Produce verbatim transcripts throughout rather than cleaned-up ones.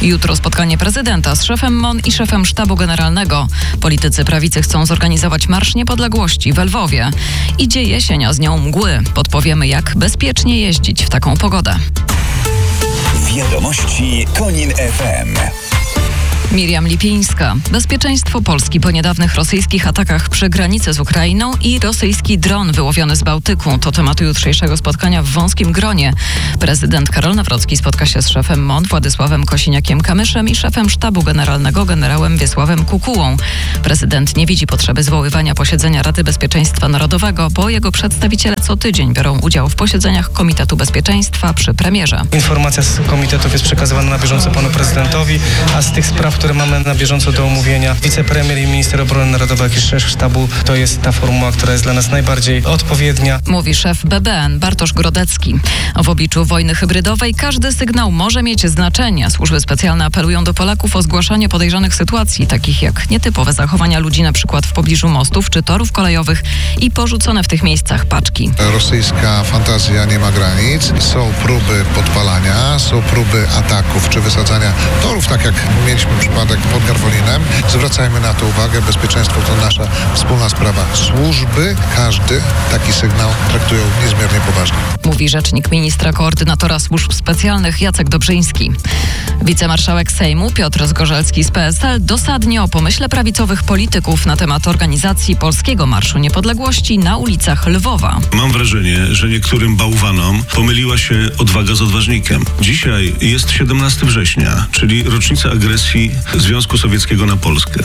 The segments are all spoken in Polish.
Jutro spotkanie prezydenta z szefem M O N i szefem Sztabu Generalnego. Politycy prawicy chcą zorganizować Marsz Niepodległości w Lwowie. Idzie jesień, a z nią mgły. Podpowiemy, jak bezpiecznie jeździć w taką pogodę. Wiadomości Konin F M. Miriam Lipińska. Bezpieczeństwo Polski po niedawnych rosyjskich atakach przy granicy z Ukrainą i rosyjski dron wyłowiony z Bałtyku. To temat jutrzejszego spotkania w wąskim gronie. Prezydent Karol Nawrocki spotka się z szefem M O N Władysławem Kosiniakiem-Kamyszem i szefem Sztabu Generalnego generałem Wiesławem Kukułą. Prezydent nie widzi potrzeby zwoływania posiedzenia Rady Bezpieczeństwa Narodowego, bo jego przedstawiciele co tydzień biorą udział w posiedzeniach Komitetu Bezpieczeństwa przy premierze. Informacja z komitetów jest przekazywana na bieżąco panu prezydentowi, a z tych spraw, które mamy na bieżąco do omówienia, wicepremier i minister obrony narodowej, jak i szef sztabu, to jest ta formuła, która jest dla nas najbardziej odpowiednia. Mówi szef B B N Bartosz Grodecki. W obliczu wojny hybrydowej każdy sygnał może mieć znaczenie. Służby specjalne apelują do Polaków o zgłaszanie podejrzanych sytuacji, takich jak nietypowe zachowania ludzi na przykład w pobliżu mostów czy torów kolejowych i porzucone w tych miejscach paczki. Rosyjska fantazja nie ma granic. Są próby podpalania, są próby ataków czy wysadzania torów, tak jak mieliśmy przypadek pod Garwolinem. Zwracajmy na to uwagę. Bezpieczeństwo to nasza wspólna sprawa. Służby każdy taki sygnał traktują niezmiernie poważnie. Mówi rzecznik ministra koordynatora służb specjalnych Jacek Dobrzyński. Wicemarszałek Sejmu Piotr Zgorzelski z P S L dosadnie o pomyśle prawicowych polityków na temat organizacji Polskiego Marszu Niepodległości na ulicach Lwowa. Mam wrażenie, że niektórym bałwanom pomyliła się odwaga z odważnikiem. Dzisiaj jest siedemnastego września, czyli rocznica agresji Związku Sowieckiego na Polskę.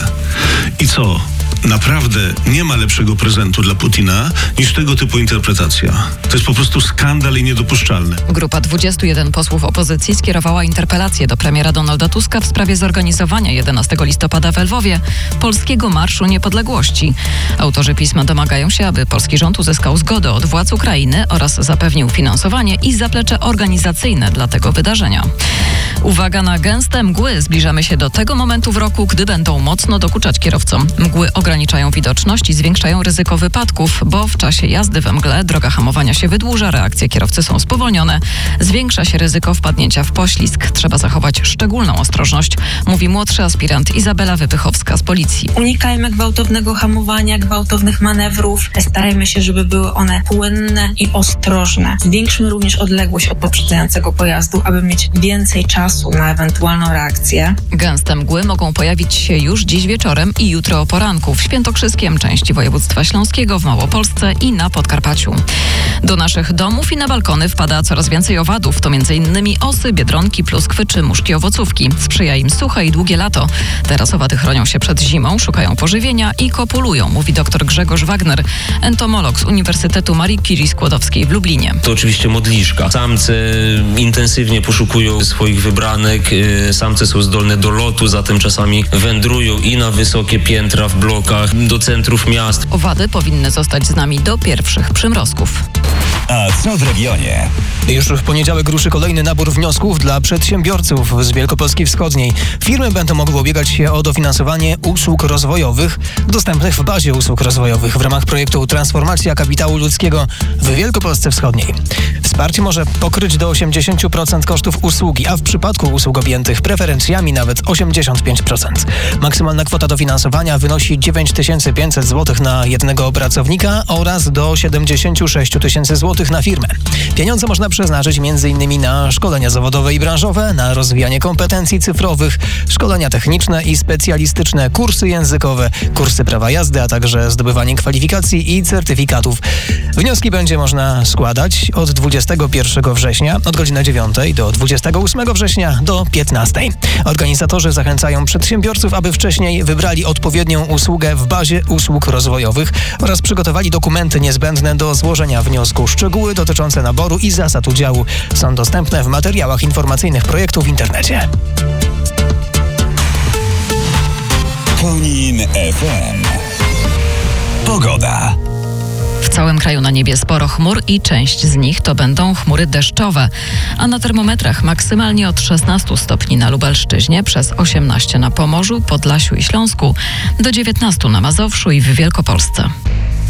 I co? Naprawdę nie ma lepszego prezentu dla Putina niż tego typu interpretacja. To jest po prostu skandal i niedopuszczalne. Grupa dwudziestu jeden posłów opozycji skierowała interpelację do premiera Donalda Tuska w sprawie zorganizowania jedenastego listopada w Lwowie Polskiego Marszu Niepodległości. Autorzy pisma domagają się, aby polski rząd uzyskał zgodę od władz Ukrainy oraz zapewnił finansowanie i zaplecze organizacyjne dla tego wydarzenia. Uwaga na gęste mgły. Zbliżamy się do tego momentu w roku, gdy będą mocno dokuczać kierowcom. Mgły ograniczają widoczność i zwiększają ryzyko wypadków, bo w czasie jazdy we mgle droga hamowania się wydłuża, reakcje kierowcy są spowolnione, zwiększa się ryzyko wpadnięcia w poślizg. Trzeba zachować szczególną ostrożność, mówi młodszy aspirant Izabela Wypychowska z policji. Unikajmy gwałtownego hamowania, gwałtownych manewrów. Starajmy się, żeby były one płynne i ostrożne. Zwiększmy również odległość od poprzedzającego pojazdu, aby mieć więcej czasu na ewentualną reakcję. Gęste mgły mogą pojawić się już dziś wieczorem i jutro o poranku w Świętokrzyskiem, części województwa śląskiego, w Małopolsce i na Podkarpaciu. Do naszych domów i na balkony wpada coraz więcej owadów. To m.in. osy, biedronki, pluskwy czy muszki owocówki. Sprzyja im suche i długie lato. Teraz owady chronią się przed zimą, szukają pożywienia i kopulują, mówi dr Grzegorz Wagner, entomolog z Uniwersytetu Marii Curie Skłodowskiej w Lublinie. To oczywiście modliszka. Samce intensywnie poszukują swoich wybranek. Samce są zdolne do lotu, zatem czasami wędrują i na wysokie piętra w blokach, do centrów miast. Owady powinny zostać z nami do pierwszych przymrozków. A co w regionie? Już w poniedziałek ruszy kolejny nabór wniosków dla przedsiębiorców z Wielkopolski Wschodniej. Firmy będą mogły ubiegać się o dofinansowanie usług rozwojowych dostępnych w bazie usług rozwojowych w ramach projektu Transformacja Kapitału Ludzkiego w Wielkopolsce Wschodniej. Wsparcie może pokryć do osiemdziesiąt procent kosztów usługi, a w przypadku usług objętych preferencjami nawet osiemdziesiąt pięć procent. Maksymalna kwota dofinansowania wynosi dziewięć tysięcy pięćset złotych na jednego pracownika oraz do siedemdziesiąt sześć tysięcy złotych na firmę. Pieniądze można przeznaczyć między innymi na szkolenia zawodowe i branżowe, na rozwijanie kompetencji cyfrowych, szkolenia techniczne i specjalistyczne, kursy językowe, kursy prawa jazdy, a także zdobywanie kwalifikacji i certyfikatów. Wnioski będzie można składać od dwudziestego pierwszego września od godziny dziewiątej do dwudziestego ósmego września do piętnastej. Organizatorzy zachęcają przedsiębiorców, aby wcześniej wybrali odpowiednią usługę w bazie usług rozwojowych oraz przygotowali dokumenty niezbędne do złożenia wniosku. Szczegóły dotyczące naboru i zasad udziału są dostępne w materiałach informacyjnych projektu w internecie. Konin F M. Pogoda. W całym kraju na niebie sporo chmur i część z nich to będą chmury deszczowe, a na termometrach maksymalnie od szesnastu stopni na Lubelszczyźnie, przez osiemnaście na Pomorzu, Podlasiu i Śląsku, do dziewiętnastu na Mazowszu i w Wielkopolsce.